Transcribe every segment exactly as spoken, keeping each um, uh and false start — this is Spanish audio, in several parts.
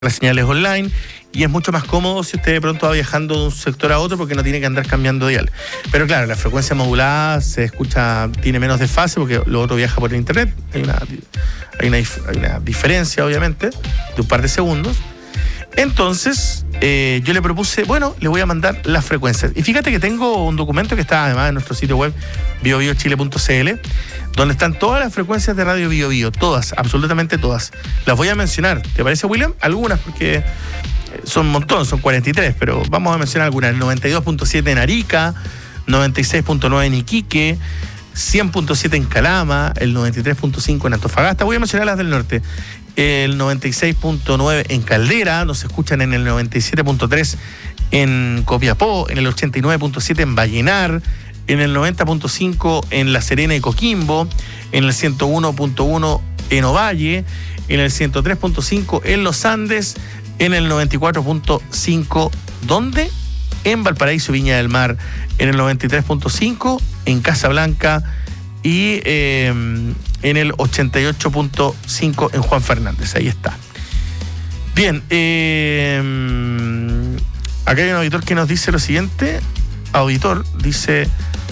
las señales online y es mucho más cómodo si usted de pronto va viajando de un sector a otro porque no tiene que andar cambiando dial. Pero claro, la frecuencia modulada se escucha, tiene menos desfase porque lo otro viaja por el internet. Hay una, hay una, hay una diferencia, obviamente, de un par de segundos. Entonces, eh, yo le propuse, bueno, le voy a mandar las frecuencias. Y fíjate que tengo un documento que está además en nuestro sitio web, bio bio chile punto c l, donde están todas las frecuencias de Radio Bio Bio, todas, absolutamente todas. Las voy a mencionar, ¿te parece, William? Algunas, porque son un montón, son cuarenta y tres, pero vamos a mencionar algunas. El noventa y dos punto siete en Arica, noventa y seis punto nueve en Iquique, cien punto siete en Calama, el noventa y tres punto cinco en Antofagasta. Voy a mencionar las del norte. El noventa y seis punto nueve en Caldera, nos escuchan en el noventa y siete punto tres en Copiapó, en el ochenta y nueve punto siete en Vallenar, en el noventa punto cinco en La Serena y Coquimbo, en el ciento uno punto uno en Ovalle, en el ciento tres punto cinco en Los Andes, en el noventa y cuatro punto cinco, ¿dónde? En Valparaíso, Viña del Mar, en el noventa y tres punto cinco en Casablanca y eh, en el ochenta y ocho punto cinco en Juan Fernández. Ahí está. Bien, eh, acá hay un auditor que nos dice lo siguiente. Auditor dice: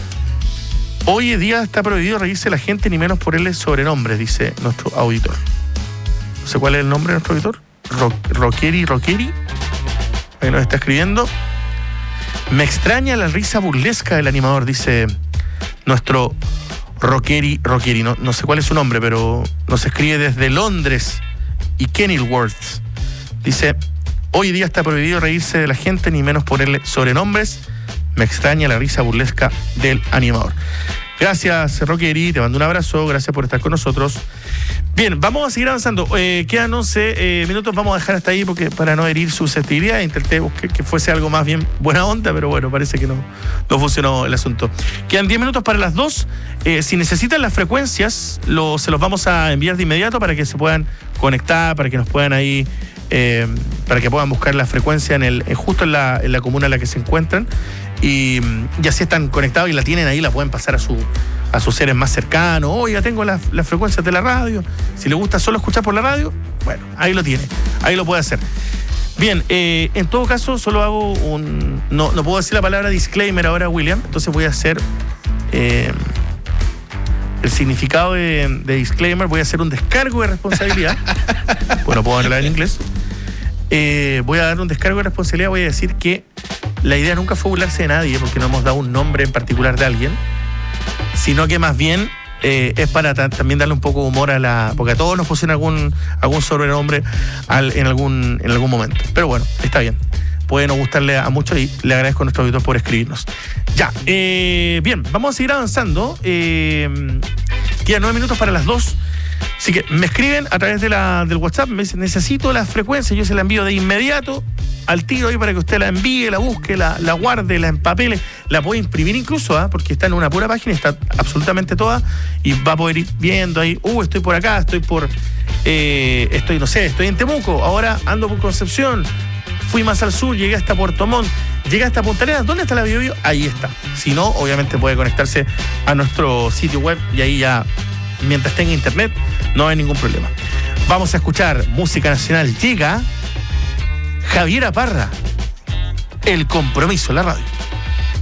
hoy en día está prohibido reírse la gente, ni menos ponerle sobrenombres, dice nuestro auditor. No sé cuál es el nombre de nuestro auditor. Ro- Roqueri, Roqueri. Ahí nos está escribiendo. Me extraña la risa burlesca del animador, dice nuestro Roqueri, Roqueri. No, no sé cuál es su nombre, pero nos escribe desde Londres y Kenilworth. Dice: hoy día está prohibido reírse de la gente, ni menos ponerle sobrenombres. Me extraña la risa burlesca del animador. Gracias, Roqueri, te mando un abrazo, gracias por estar con nosotros. Bien, vamos a seguir avanzando. Eh, quedan once eh, minutos, vamos a dejar hasta ahí porque para no herir susceptibilidad, intenté buscar que fuese algo más bien buena onda, pero bueno, parece que no, no funcionó el asunto. Quedan diez minutos para las dos. Eh, si necesitan las frecuencias, lo, se los vamos a enviar de inmediato para que se puedan conectar, para que nos puedan ahí, eh, para que puedan buscar la frecuencia en el, en, justo en la, en la comuna en la que se encuentran. Y, y así están conectados y la tienen ahí, la pueden pasar a su a sus seres más cercanos. Oye, ya tengo las, las frecuencias de la radio. Si le gusta solo escuchar por la radio, bueno, ahí lo tiene, ahí lo puede hacer. Bien, eh, en todo caso, solo hago un... No, no puedo decir la palabra disclaimer ahora, William, entonces voy a hacer eh, el significado de, de disclaimer, voy a hacer un descargo de responsabilidad. Bueno, puedo hablar en inglés. Eh, voy a dar un descargo de responsabilidad, voy a decir que la idea nunca fue burlarse de nadie, porque no hemos dado un nombre en particular de alguien, sino que más bien eh, es para ta- también darle un poco de humor a la... porque a todos nos pusieron algún, algún sobrenombre al, en, algún, en algún momento. Pero bueno, está bien. Puede no gustarle a muchos y le agradezco a nuestro auditor por escribirnos. Ya, eh, bien, vamos a seguir avanzando. Eh, quedan nueve minutos para las dos. Así que me escriben a través de la, del WhatsApp, me dicen: necesito la frecuencia, yo se la envío de inmediato al tiro ahí para que usted la envíe, la busque, la, la guarde, la empapele, la puede imprimir incluso, ¿eh? Porque está en una pura página, está absolutamente toda y va a poder ir viendo ahí, uh, estoy por acá, estoy por, eh, estoy, no sé, estoy en Temuco, ahora ando por Concepción, fui más al sur, llegué hasta Puerto Montt, llegué hasta Punta Arenas, ¿dónde está la Bio Bio? Ahí está. Si no, obviamente puede conectarse a nuestro sitio web y ahí ya, mientras tenga internet, no hay ningún problema. Vamos a escuchar música nacional. Llega Javiera Parra, El Compromiso en la radio.